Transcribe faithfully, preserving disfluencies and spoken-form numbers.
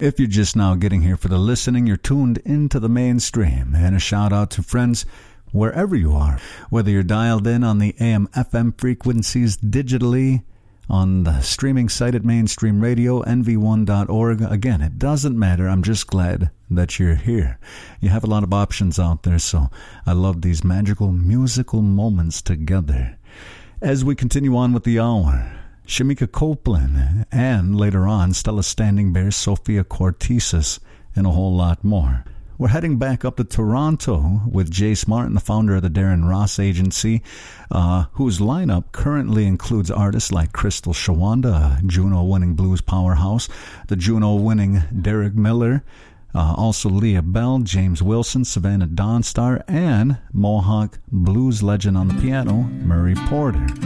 If you're just now getting here for the listening, you're tuned into the mainstream. And a shout out to friends wherever you are, whether you're dialed in on the A M F M frequencies digitally, on the streaming site at Mainstream Radio, N V one dot org. Again, it doesn't matter. I'm just glad that you're here. You have a lot of options out there, so I love these magical musical moments together. As we continue on with the hour, Shamika Copeland, and later on, Stella Standing Bear, Sophia Cortesis, and a whole lot more. We're heading back up to Toronto with Jace Martin, the founder of the Darren Ross Agency, uh, whose lineup currently includes artists like Crystal Shawanda, a Juno-winning blues powerhouse, the Juno-winning Derek Miller, uh, also Leah Bell, James Wilson, Savannah Dawnstar, and Mohawk blues legend on the piano, Murray Porter.